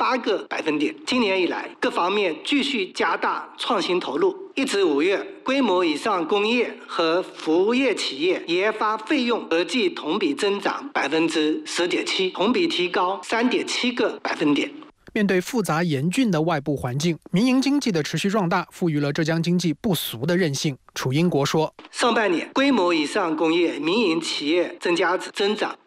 8个百分点。今年以来，各方面继续加大创新投入。一至5月，规模以上工业和服务业企业研发费用合计同比增长10.7%，同比提高3.7个百分点。 面对复杂严峻的外部环境，民营经济的持续壮大赋予了浙江经济不俗的韧性。楚英国说， 上半年规模以上工业民营企业增加值增长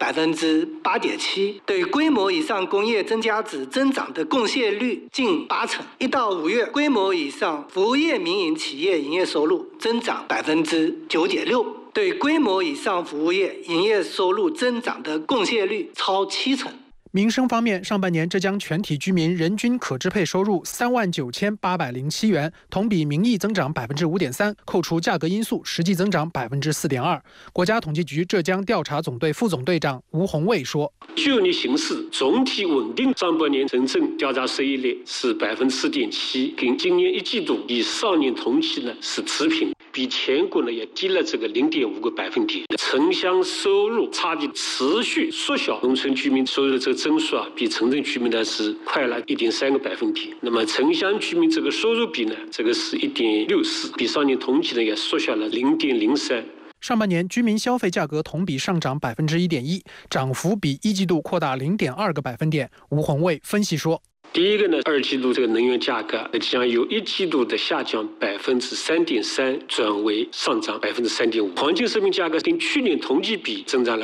8.7%，对规模以上工业增加值增长的贡献率近80%。1到5月，规模以上服务业民营企业营业收入增长9.6%，对规模以上服务业营业收入增长的贡献率超70%。 民生方面，上半年浙江全体居民人均可支配收入39807元，同比名义增长5.3%，扣除价格因素，实际增长4.2%。国家统计局浙江调查总队副总队长吴宏卫说：“ 就业形势总体稳定，上半年城镇调查失业率是4.7%，跟今年1季度与上年同期呢是持平。”比全国呢也低了0.5个百分点，城乡收入差距持续缩小，农村居民收入的这个增速比城镇居民呢是快了1.3个百分点。那么城乡居民这个收入比呢，这个是1.64，比上年同期呢也缩小了0.03。 上半年居民消费价格同比上涨1.1%，涨幅比1季度扩大0.2个百分点。吴宏卫分析说。 第一个呢，2季度这个能源价格将由1季度的下降3.3%转为上涨3.5%，黄金生命价格跟去年同期比增长了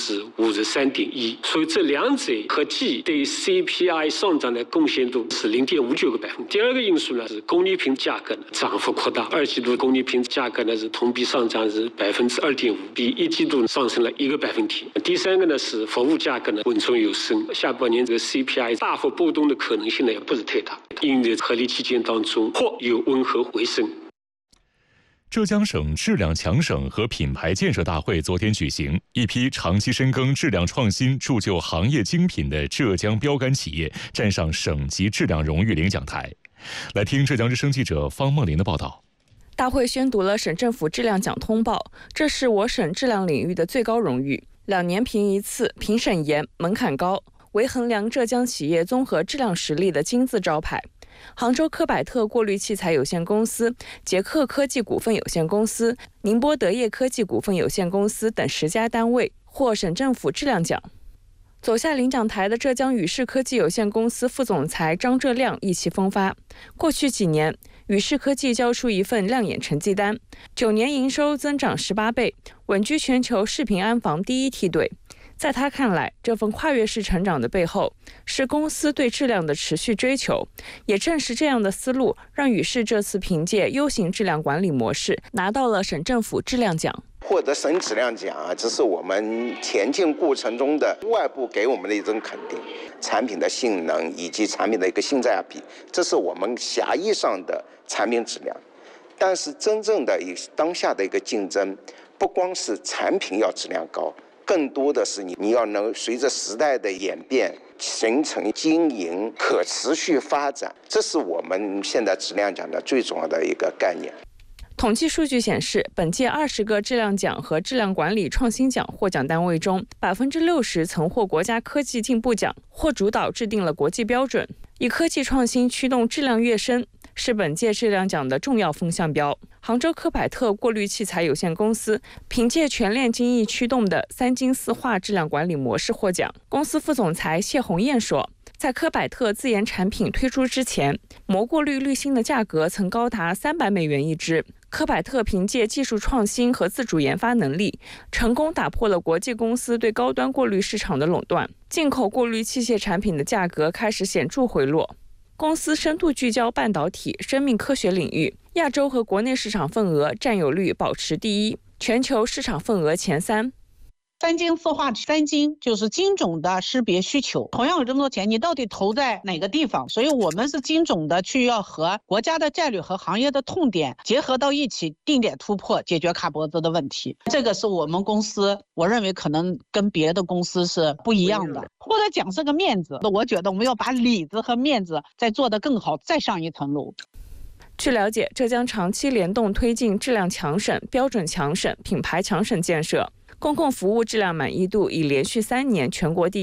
53.1%，所以这两者合计对 CPI 上涨的贡献度是0.59个百分点。第二个因素呢是工艺品价格涨幅扩大，2季度工艺品价格呢是同比上涨是2.5%，比1季度上升了1个百分点。第三个呢是服务价格呢稳中有升，下半年这个 CPI 大幅波动的可能性呢也不是太大，应在合理期间当中或有温和回升。 浙江省质量强省和品牌建设大会昨天举行，一批长期深耕质量创新、铸就行业精品的浙江标杆企业站上省级质量荣誉领奖台。来听浙江之声记者方梦玲的报道。 大会宣读了省政府质量奖通报，这是我省质量领域的最高荣誉，2年评一次，评审严，门槛高，为衡量浙江企业综合质量实力的金字招牌。杭州科百特过滤器材有限公司、捷克科技股份有限公司、宁波德业科技股份有限公司等10家单位获省政府质量奖。走下领奖台的浙江宇视科技有限公司副总裁张浙亮意气风发。过去几年，宇视科技交出一份亮眼成绩单，9年营收增长18倍，稳居全球视频安防第1梯队。在他看来，这份跨越式成长的背后，是公司对质量的持续追求。也正是这样的思路，让宇视这次凭借优型质量管理模式，拿到了省政府质量奖。 获得省质量奖这是我们前进过程中的外部给我们的一种肯定，产品的性能以及产品的一个性价比，这是我们狭义上的产品质量。但是真正的当下的一个竞争，不光是产品要质量高，更多的是你要能随着时代的演变形成经营可持续发展，这是我们现在质量奖的最重要的一个概念。 统计数据显示，本届20个质量奖和质量管理创新奖获奖单位中，60%曾获国家科技进步奖，或主导制定了国际标准。以科技创新驱动质量跃升，是本届质量奖的重要风向标。杭州科百特过滤器材有限公司凭借全链精益驱动的3精4化质量管理模式获奖。公司副总裁谢红艳说，在科百特自研产品推出之前，膜过滤滤芯的价格曾高达300美元一支。科百特凭借技术创新和自主研发能力，成功打破了国际公司对高端过滤市场的垄断，进口过滤器械产品的价格开始显著回落。公司深度聚焦半导体、生命科学领域，亚洲和国内市场份额占有率保持第一，全球市场份额前3。 3精4化，3精就是精准的识别需求。同样有这么多钱，你到底投在哪个地方？所以我们是精准的去要和国家的战略和行业的痛点结合到一起，定点突破，解决卡脖子的问题。这个是我们公司，我认为可能跟别的公司是不一样的。获得奖是个面子，我觉得我们要把里子和面子再做得更好，再上一层楼。 据了解，浙江长期联动推进质量强省、标准强省、品牌强省建设，公共服务质量满意度已连续3年全国第一，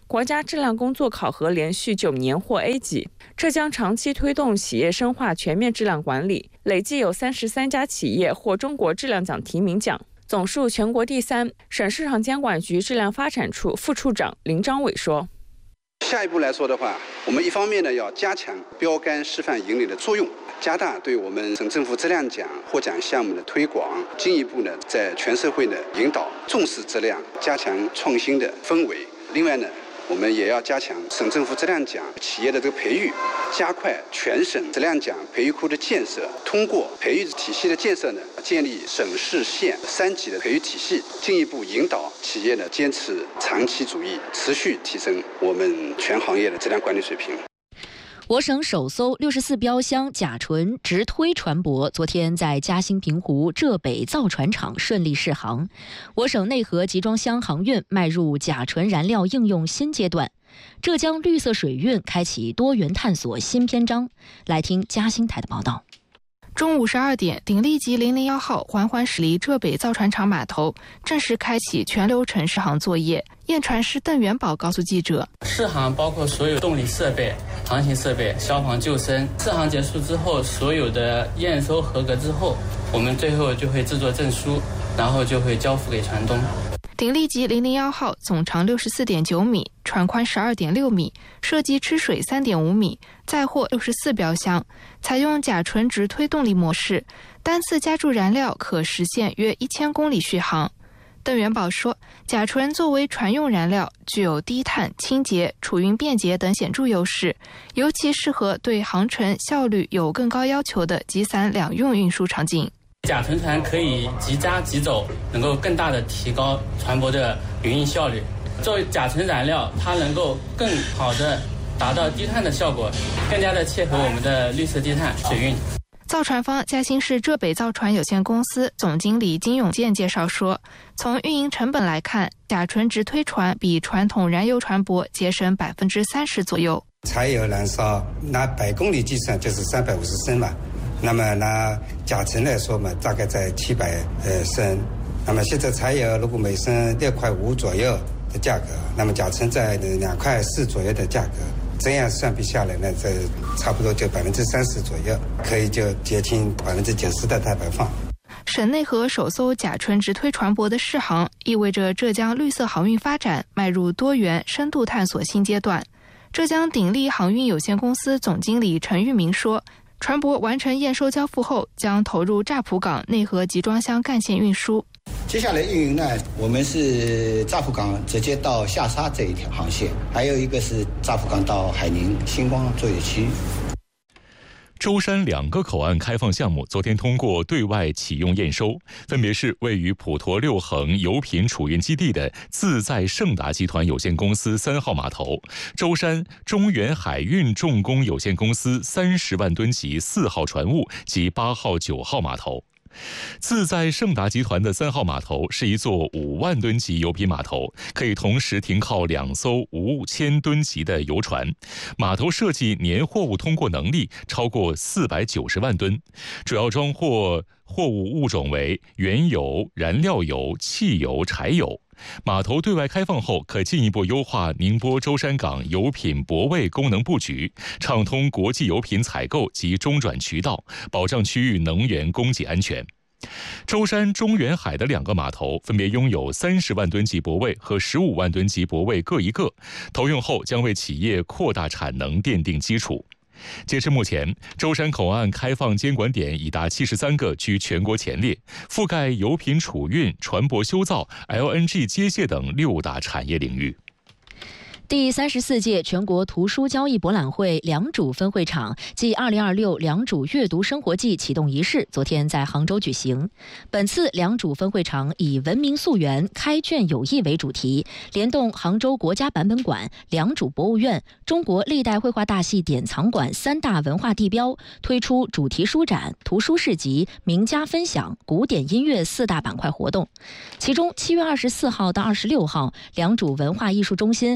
国家质量工作考核连续9年获 A 级。浙江长期推动企业深化全面质量管理，累计有33家企业获中国质量奖提名奖，总数全国第3。省市场监管局质量发展处副处长林章伟说：“ 下一步来说的话，我们一方面呢要加强标杆示范引领的作用，加大对我们省政府质量奖获奖项目的推广，进一步呢在全社会呢引导重视质量，加强创新的氛围。另外呢，我们也要加强省政府质量奖企业的这个培育，加快全省质量奖培育库的建设，通过培育体系的建设呢，建立省市县3级的培育体系，进一步引导企业呢坚持长期主义，持续提升我们全行业的质量管理水平。” 我省首艘64标箱甲醇直推船舶昨天在嘉兴平湖浙北造船厂顺利试航，我省内河集装箱航运迈入甲醇燃料应用新阶段，浙江绿色水运开启多元探索新篇章。来听嘉兴台的报道。 中午12点，鼎力级001号缓缓驶离浙北造船厂码头，正式开启全流程试航作业。验船师邓元宝告诉记者， 试航包括所有动力设备、航行设备、消防救生。试航结束之后，所有的验收合格之后，我们最后就会制作证书，然后就会交付给船东。 鼎力级001号总长64.9米，船宽12.6米，设计吃水3.5米，载货64标箱，采用甲醇直推动力模式，单次加注燃料可实现约1000公里续航。邓元宝说，甲醇作为船用燃料，具有低碳、清洁、储运便捷等显著优势，尤其适合对航程效率有更高要求的集散两用运输场景。 甲醇船可以即扎即走，能够更大的提高船舶的营运效率。作为甲醇燃料，它能够更好的达到低碳的效果，更加的切合我们的绿色低碳水运。 造船方嘉兴市浙北造船有限公司总经理金永健介绍说，从运营成本来看，甲醇直推船比传统燃油船舶节省30%左右。 柴油燃烧拿100公里计算就是350升嘛。那么拿甲醇来说嘛，大概在700升。那么现在柴油如果每升6.5块左右的价格，那么甲醇在2.4块左右的价格，这样算比下来呢，这差不多就30%左右，可以就减轻90%的碳排放。 省内河首艘甲醇直推船舶的试航，意味着浙江绿色航运发展迈入多元深度探索新阶段。浙江鼎力航运有限公司总经理陈玉明说，船舶完成验收交付后，将投入乍浦港内河集装箱干线运输。 接下来运营呢，我们是乍浦港直接到下沙这一条航线，还有一个是乍浦港到海宁星光作业区。 舟山2个口岸开放项目昨天通过对外启用验收，分别是位于普陀六衡油品储运基地的自在盛达集团有限公司3号码头，舟山中远海运重工有限公司30万吨级4号船坞及8号、9号码头。自在盛达集团的3号码头是一座5万吨级油品码头，可以同时停靠2艘5000吨级的油船。码头设计年货物通过能力超过490万吨，主要装货物物种为原油、燃料油、汽油、柴油。码头对外开放后，可进一步优化宁波舟山港油品泊位功能布局，畅通国际油品采购及中转渠道，保障区域能源供给安全。舟山中远海的2个码头分别拥有30万吨级泊位和15万吨级泊位各一个，投用后将为企业扩大产能奠定基础。截至目前，舟山口岸开放监管点已达73个，居全国前列，覆盖油品储运、船舶修造、LNG 接卸等6大产业领域。 第34届全国图书交易博览会良渚分会场暨2026良渚阅读生活季启动仪式昨天在杭州举行。本次良渚分会场以文明溯源、开卷有益为主题，联动杭州国家版本馆、良渚博物院、中国历代绘画大系典藏馆3大文化地标，推出主题书展、图书市集、名家分享、古典音乐4大板块活动。其中7月24号到26号，良渚文化艺术中心将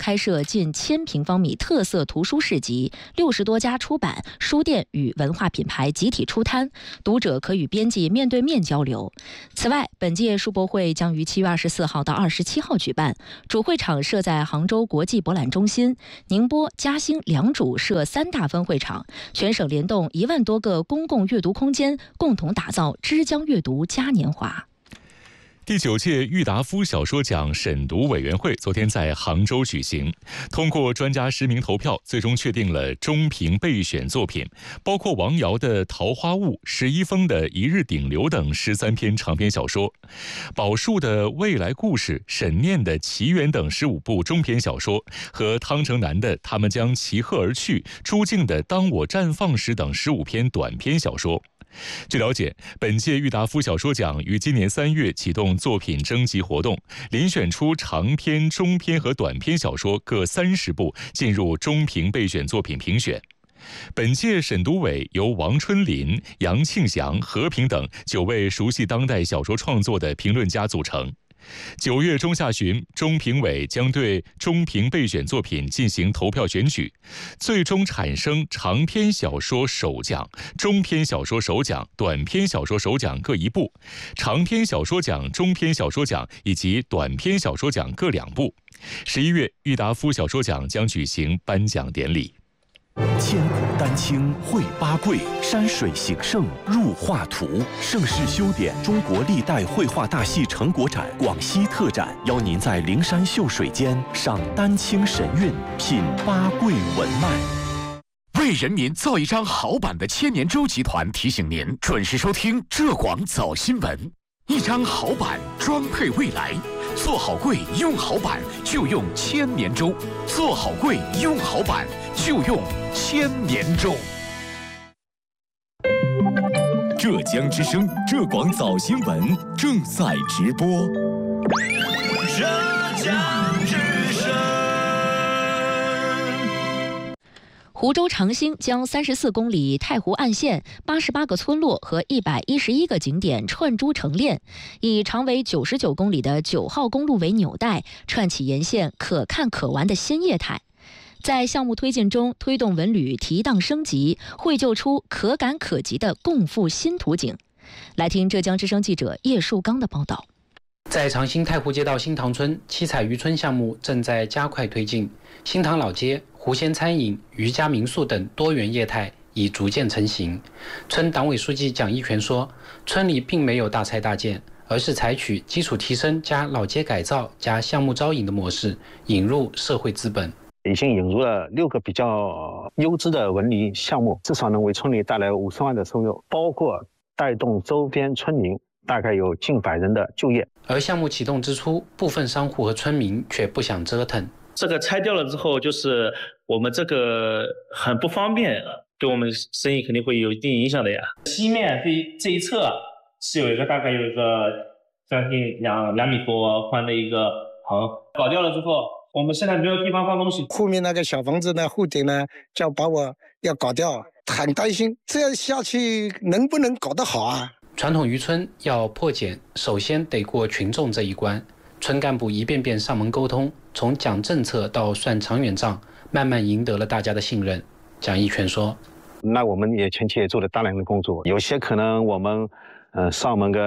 开设近1000平方米特色图书市集，60多家出版、书店与文化品牌集体出摊，读者可与编辑面对面交流。此外，本届书博会将于7月24号到27号举办，主会场设在杭州国际博览中心，宁波、嘉兴两主设3大分会场，全省联动1万多个公共阅读空间，共同打造枝江阅读嘉年华。 第9届郁达夫小说奖审读委员会昨天在杭州举行，通过专家实名投票，最终确定了中评备选作品，包括王瑶的《桃花坞》、史一峰的《一日顶流》等13篇长篇小说，宝树的《未来故事》、沈念的《奇缘》等15部中篇小说，和汤成南的《他们将齐鹤而去》、朱静的《当我绽放时》等15篇短篇小说。据了解，本届郁达夫小说奖于今年3月启动作品征集活动，遴选出长篇、中篇和短篇小说各30部进入中评备选作品评选。本届审读委由王春林、杨庆祥、何平等9位熟悉当代小说创作的评论家组成。9月中下旬，中评委将对中评备选作品进行投票选举，最终产生长篇小说首奖、中篇小说首奖、短篇小说首奖各1部，长篇小说奖、中篇小说奖以及短篇小说奖各2部。11月，郁达夫小说奖将举行颁奖典礼。 千古丹青绘八桂，山水形胜入画图。盛世修典中国历代绘画大戏成果展广西特展，邀您在灵山秀水间赏丹青神韵，品八桂文脉。 为人民造一张好版的千年舟集团提醒您准时收听浙广早新闻。一张好版装配未来，做好柜用好版就用千年舟，做好柜用好版就用千年舟。浙江之声浙广早新闻正在直播。 浙江之声。 湖州长兴将34公里太湖岸线、88个村落和111个景点串珠成链，以长为99公里的9号公路为纽带，串起沿线可看可玩的新业态。在项目推进中，推动文旅提档升级，绘就出可感可及的共赴新图景。来听浙江之声记者叶树刚的报道。 在长兴太湖街道新塘村七彩渔村项目正在加快推进，新塘老街、湖鲜餐饮、渔家民宿等多元业态已逐渐成型。村党委书记蒋一权说，村里并没有大拆大建，而是采取基础提升加老街改造加项目招引的模式，引入社会资本。 已经引入了6个比较优质的文旅项目，至少能为村里带来50万的收入，包括带动周边村民大概有近100人的就业。 而项目启动之初，部分商户和村民却不想折腾。 这个拆掉了之后，就是我们这个很不方便，对我们生意肯定会有一定影响的呀。西面这一侧是有一个大概有一个将近2米多宽的一个棚，搞掉了之后，我们现在没有地方放东西。 后面那个小房子呢，户顶呢，叫把我要搞掉，很担心这样下去能不能搞得好啊？ 传统渔村要破茧，首先得过群众这一关。村干部一遍遍上门沟通，从讲政策到算长远账，慢慢赢得了大家的信任。蒋一权说：“ 那我们也前期也做了大量的工作，有些可能我们上门个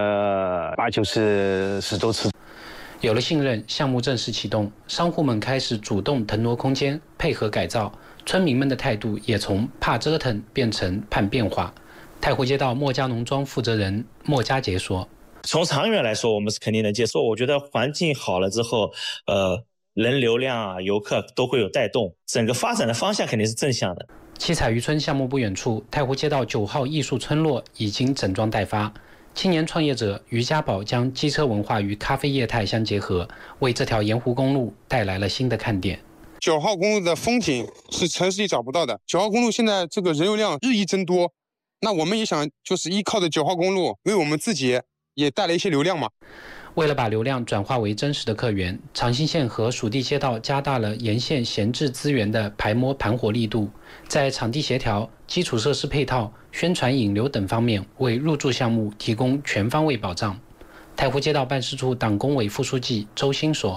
8、9周次。 有了信任，项目正式启动，商户们开始主动腾挪空间，配合改造。村民们的态度也从怕折腾变成盼变化。”太湖街道莫家农庄负责人莫家杰说：“ 从长远来说，我们是肯定能接受。我觉得环境好了之后，人流量啊、游客都会有带动，整个发展的方向肯定是正向的。” 七彩渔村项目不远处，太湖街道9号艺术村落已经整装待发。青年创业者于家宝将机车文化与咖啡业态相结合，为这条沿湖公路带来了新的看点。 9号公路的风景是城市里找不到的。9号公路现在这个人流量日益增多。那我们也想就是依靠着9号公路为我们自己也带来一些流量嘛。 为了把流量转化为真实的客源，长兴县和属地街道加大了沿线闲置资源的排摸盘活力度，在场地协调、基础设施配套、宣传引流等方面为入驻项目提供全方位保障。太湖街道办事处党工委副书记周兴说：“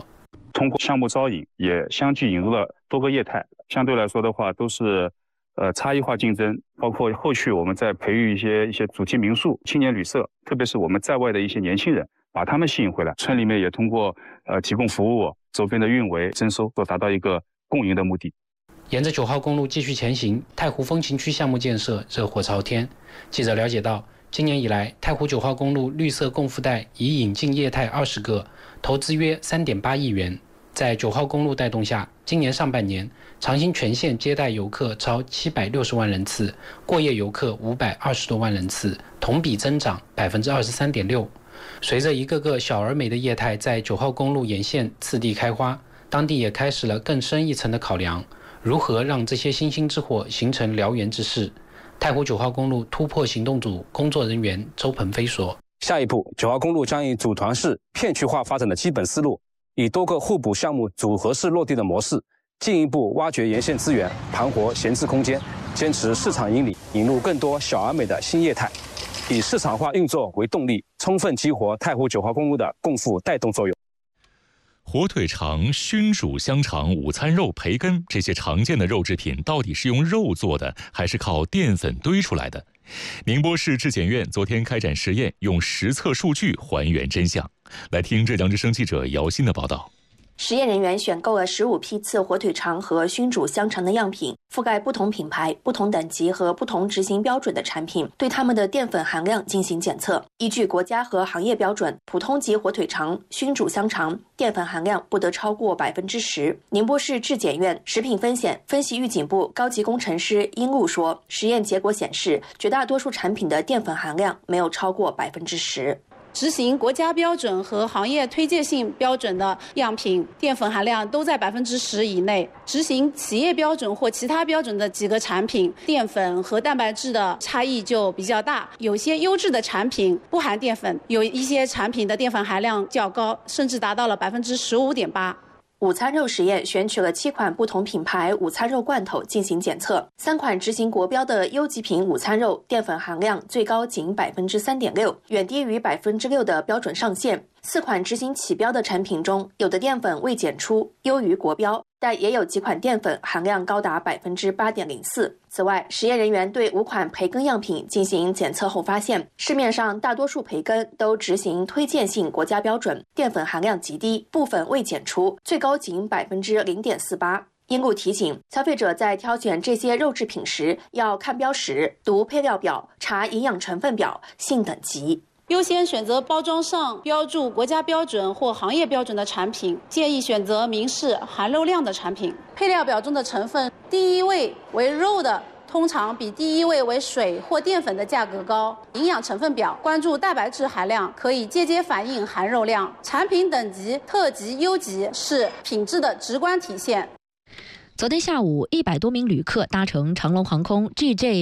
通过项目招引，也相继引入了多个业态，相对来说的话，都是差异化竞争，包括后续我们在培育一些主题民宿、青年旅社，特别是我们在外的一些年轻人，把他们吸引回来。村里面也通过提供服务、周边的运维、征收，都达到一个共赢的目的。 沿着9号公路继续前行，太湖风情区项目建设热火朝天。记者了解到，今年以来，太湖9号公路绿色共付带已引进业态20个，投资约3.8亿元。在9号公路带动下，今年上半年，长兴全线接待游客超760万人次，过夜游客520多万人次，同比增长23.6%。随着一个个小而美的业态在9号公路沿线次第开花，当地也开始了更深一层的考量。如何让这些星星之火形成燎原之势？太湖9号公路突破行动组工作人员周鹏飞说：“ 下一步，9号公路将以组团式、片区化发展的基本思路，以多个互补项目组合式落地的模式，进一步挖掘沿线资源，盘活闲置空间，坚持市场引领，引入更多小而美的新业态，以市场化运作为动力，充分激活太湖9号公路的共富带动作用。” 火腿肠、熏煮香肠、午餐肉、培根这些常见的肉制品，到底是用肉做的，还是靠淀粉堆出来的？宁波市质检院昨天开展实验，用实测数据还原真相。来听浙江之声记者姚鑫的报道。 实验人员选购了15批次火腿肠和熏煮香肠的样品，覆盖不同品牌、不同等级和不同执行标准的产品，对它们的淀粉含量进行检测。依据国家和行业标准，普通级火腿肠、熏煮香肠淀粉含量不得超过10%。宁波市质检院食品分析预警部高级工程师殷路说，实验结果显示，绝大多数产品的淀粉含量没有超过10%。 执行国家标准和行业推荐性标准的样品淀粉含量都在10%以内，执行企业标准或其他标准的几个产品，淀粉和蛋白质的差异就比较大。有些优质的产品不含淀粉，有一些产品的淀粉含量较高，甚至达到了15.8%。 午餐肉实验选取了7款不同品牌午餐肉罐头进行检测，3款执行国标的优级品午餐肉淀粉含量最高仅3.6%，远低于6%的标准上限。4款执行起标的产品中，有的淀粉未检出，优于国标，但也有几款淀粉含量高达8.04%。此外，实验人员对5款培根样品进行检测后发现，市面上大多数培根都执行推荐性国家标准，淀粉含量极低，部分未检出，最高仅0.48%。殷路提醒消费者在挑选这些肉制品时，要看标识、读配料表、查营养成分表、信等级。 优先选择包装上标注国家标准或行业标准的产品，建议选择明示含肉量的产品。配料表中的成分，第一位为肉的通常比第一位为水或淀粉的价格高。营养成分表关注蛋白质含量，可以间接反映含肉量。产品等级特级、优级是品质的直观体现。 昨天下午，100多名旅客搭乘长龙航空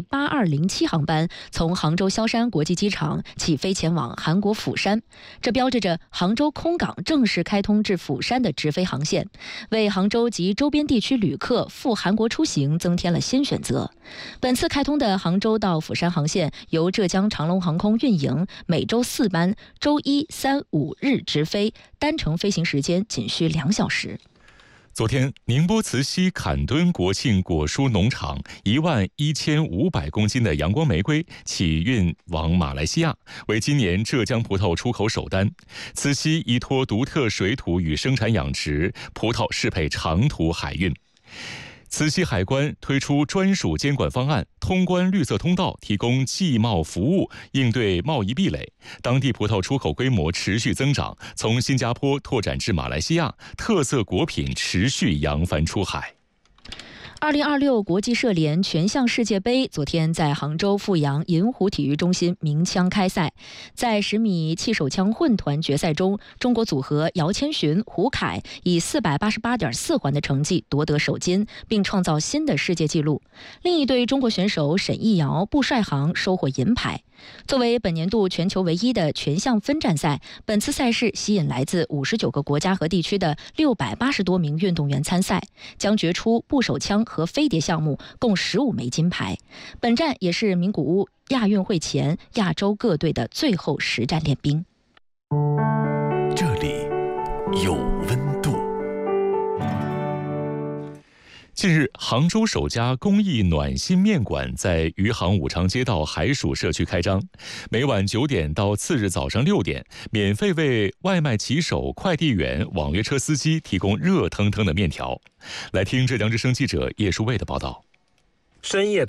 GJ8207 航班，从杭州萧山国际机场起飞前往韩国釜山，这标志着杭州空港正式开通至釜山的直飞航线，为杭州及周边地区旅客赴韩国出行增添了新选择。本次开通的杭州到釜山航线由浙江长龙航空运营，每周4班，周1、3、5日直飞，单程飞行时间仅需2小时。 昨天，宁波慈溪坎墩国庆果蔬农场11500公斤的阳光玫瑰起运往马来西亚，为今年浙江葡萄出口首单。慈溪依托独特水土与生产养殖，葡萄适配长途海运。慈溪海关推出专属监管方案，通关绿色通道，提供寄贸服务，应对贸易壁垒。当地葡萄出口规模持续增长，从新加坡拓展至马来西亚，特色果品持续扬帆出海。 2026国际射联全项世界杯昨天在杭州阜阳银湖体育中心鸣枪开赛。在10米气手枪混团决赛中，中国组合姚谦寻、胡凯以488.4环的成绩夺得首金，并创造新的世界纪录。另一对中国选手沈艺瑶、布帅航收获银牌。作为本年度全球唯一的全项分站赛，本次赛事吸引来自59个国家和地区的680多名运动员参赛，将决出步手枪和飞碟项目共15枚金牌。本站也是名古屋亚运会前亚洲各队的最后实战练兵。 这里有温度， 近日，杭州首家公益暖心面馆在余杭武昌街道海曙社区开张，每晚9点到次日早上6点，免费为外卖骑手、快递员、网约车司机提供热腾腾的面条。来听浙江之声记者叶淑卫的报道。 深夜